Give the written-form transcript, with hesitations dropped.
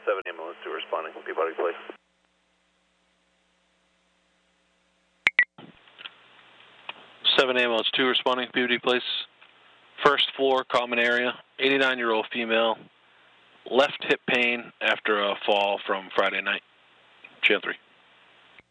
7 ambulance 2 responding. Peabody Place. 7 ambulance 2 responding. Peabody Place. First floor, common area. 89-year-old female. Left hip pain after a fall from Friday night. Channel 3.